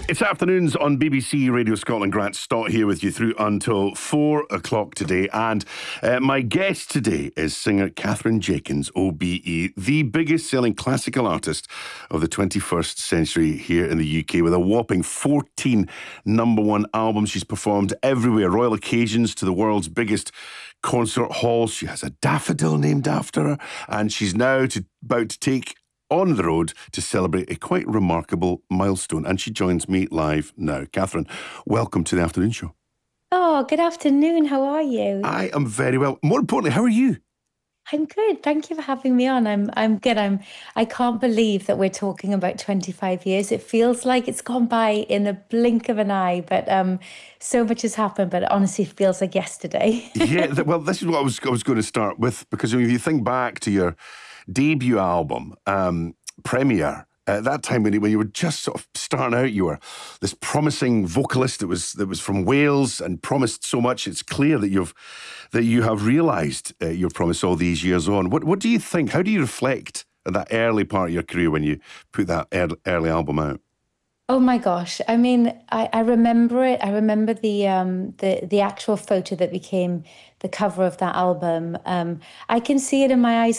It's afternoons on BBC Radio Scotland. Grant Stott here with you through until 4 o'clock today. And my guest today is singer Catherine Jenkins, OBE, the biggest selling classical artist of the 21st century here in the UK, with a whopping 14 number one albums. She's performed everywhere, royal occasions to the world's biggest concert halls. She has a daffodil named after her, and she's now about to take on the road to celebrate a quite remarkable milestone. And she joins me live now. Catherine, welcome to the afternoon show. Oh, good afternoon. How are you? I am very well. More importantly, how are you? I'm good. Thank you for having me on. I'm good. I can't believe that we're talking about 25 years. It feels like it's gone by in the blink of an eye, but so much has happened, but it honestly feels like yesterday. Yeah, well, this is what I was going to start with, because if you think back to your debut album, Premiere, at that time when you were just sort of starting out, you were this promising vocalist that was from Wales and promised so much. It's clear that you have realised your promise all these years on. What do you think? How do you reflect on that early part of your career when you put that early album out? Oh my gosh. I mean, I remember it. I remember the actual photo that became the cover of that album. I can see it in my eyes